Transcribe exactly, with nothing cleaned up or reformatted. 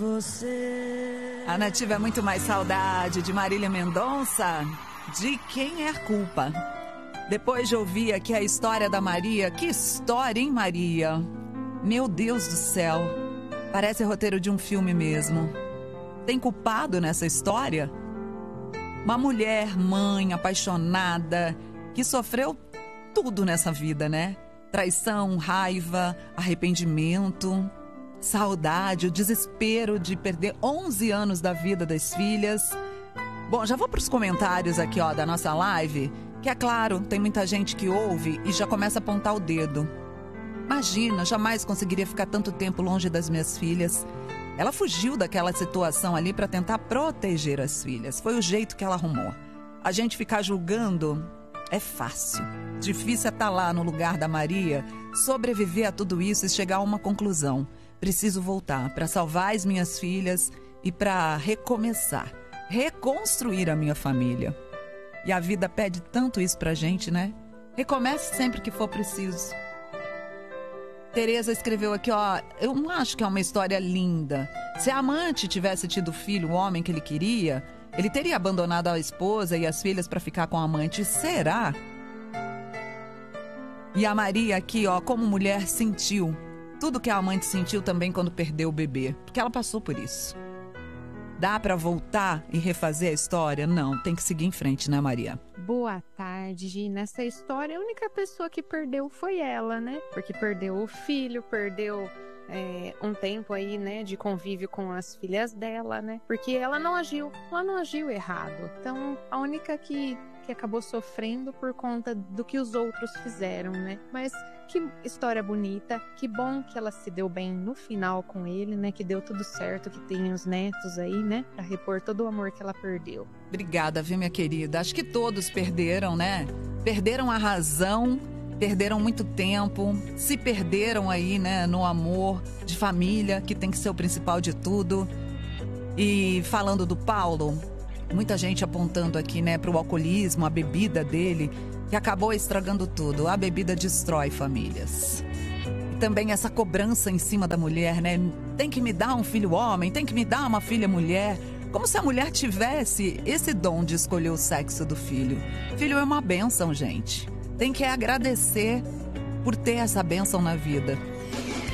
Você... A Nativa é muito mais saudade de Marília Mendonça. De quem é a culpa? Depois de ouvir aqui a história da Maria. Que história, hein, Maria? Meu Deus do céu. Parece roteiro de um filme mesmo. Tem culpado nessa história? Uma mulher, mãe, apaixonada, que sofreu tudo nessa vida, né? Traição, raiva, arrependimento, saudade, o desespero de perder onze anos da vida das filhas. Bom, já vou para os comentários aqui, ó, da nossa live, que é claro, tem muita gente que ouve e já começa a apontar o dedo. Imagina, jamais conseguiria ficar tanto tempo longe das minhas filhas. Ela fugiu daquela situação ali para tentar proteger as filhas. Foi o jeito que ela arrumou. A gente ficar julgando é fácil. Difícil é estar lá no lugar da Maria, sobreviver a tudo isso e chegar a uma conclusão. Preciso voltar para salvar as minhas filhas e para recomeçar, reconstruir a minha família. E a vida pede tanto isso pra gente, né? Recomece sempre que for preciso. Tereza escreveu aqui, ó, eu não acho que é uma história linda. Se a amante tivesse tido filho, o homem que ele queria, ele teria abandonado a esposa e as filhas para ficar com a amante. Será? E a Maria aqui, ó, como mulher, sentiu tudo que a amante sentiu também quando perdeu o bebê, porque ela passou por isso. Dá pra voltar e refazer a história? Não, tem que seguir em frente, né, Maria? Boa tarde, Gi. Nessa história, a única pessoa que perdeu foi ela, né? Porque perdeu o filho, perdeu é, um tempo aí, né, de convívio com as filhas dela, né? Porque ela não agiu, ela não agiu errado. Então, a única que, que acabou sofrendo por conta do que os outros fizeram, né? Mas que história bonita, que bom que ela se deu bem no final com ele, né? Que deu tudo certo, que tem os netos aí, né? Pra repor todo o amor que ela perdeu. Obrigada, viu, minha querida? Acho que todos perderam, né? Perderam a razão, perderam muito tempo, se perderam aí, né? No amor de família, que tem que ser o principal de tudo. E falando do Paulo, muita gente apontando aqui, né, pro alcoolismo, a bebida dele, que acabou estragando tudo. A bebida destrói famílias. E também essa cobrança em cima da mulher, né? Tem que me dar um filho homem, tem que me dar uma filha mulher. Como se a mulher tivesse esse dom de escolher o sexo do filho. Filho é uma bênção, gente. Tem que agradecer por ter essa bênção na vida.